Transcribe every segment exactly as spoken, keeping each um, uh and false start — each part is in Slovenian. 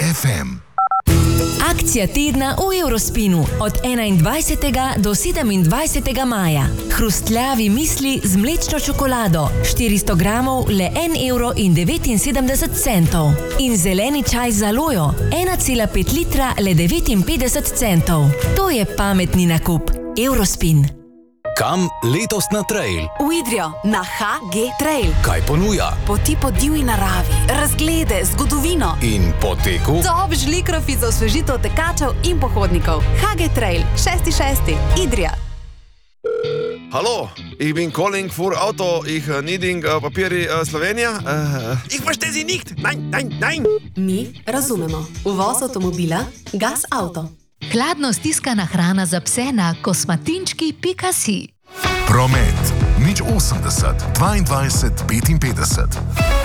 ef em. Akcija tedna v Eurospinu od enaindvajsetega do sedemindvajsetega maja. Hrustljavi misli z mlečno čokolado, štiristo gramov le en evro in devetinsedemdeset centov. In zeleni čaj z alojo, ena cela pet litra le devetinpetdeset centov. To je pametni nakup. Eurospin. Kam letos na trail? V Idrijo, na ha ge Trail. Kaj ponuja? Poti po divji naravi, razglede, zgodovino. In po teku? Top žlikrofi za osvežitev tekačev in pohodnikov. ha ge Trail, šesti šesti, Idrija. Hallo, ich bin calling für Auto, ich uh, needing uh, Papieri uh, Slowenija. Uh, ich verstehe Sie nicht, nein, nein, nein. Mi razumemo. Uvoz avtomobila, Gas Auto. Hladno stiskana hrana za pse na kosmatinčki pika si. Promet nič osemdeset dvaindvajset petinpetdeset.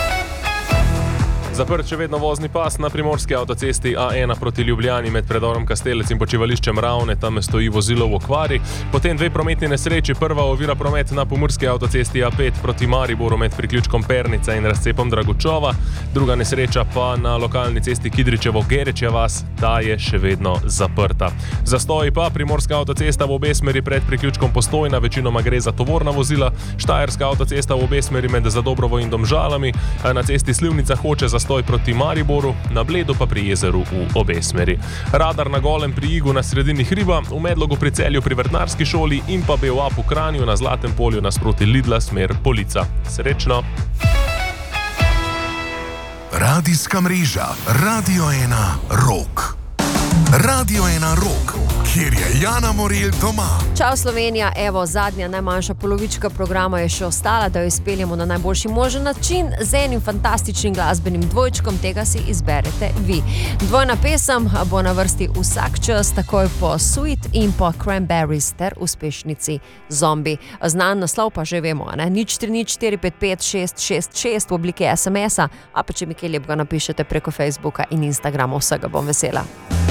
Zaprt še vedno vozni pas na primorski avtocesti A ena proti Ljubljani med predorom Kastelec in počivališčem Ravne, tam stoji vozilo v okvari. Potem dve prometni nesreči, prva ovira promet na pomurski avtocesti A pet proti Mariboru med priključkom Pernica in razcepom Dragučova, druga nesreča pa na lokalni cesti Kidričevo-Gerečja vas, ta je še vedno zaprta. Zastoji pa primorska avtocesta v obe smeri pred priključkom Postojna, večinoma gre za tovorna vozila, štajerska avtocesta v obe smeri med Zadobrovo in Domžalami, na cesti Slivnica Hoče za stoj proti Mariboru, na Bledu pa pri jezeru v obe smeri. Radar na Golem pri Igu na sredini hriba, v Medlogu pri Celju pri Vrtnarski šoli in pa B O A v Kranju na Zlatem polju nasproti Lidla smer Polica. Srečno! Radijska mreža Radio ena Rock. Radio ena Rock, kjer je Jana Morel doma. Čau Slovenija, evo, zadnja najmanjša polovička programa je še ostala, da jo izpeljemo na najboljši možen način z enim fantastičnim glasbenim dvojčkom, tega si izberete vi. Dvojna pesem bo na vrsti vsak čas, takoj po Sweet in po Cranberries ter uspešnici Zombi. Znan naslov pa že vemo, ne? nič tri nič štiri pet pet šest šest šest v obliki es em es a, a pa če mi kaj lepega napišete preko Facebooka in Instagrama, vsega bom vesela.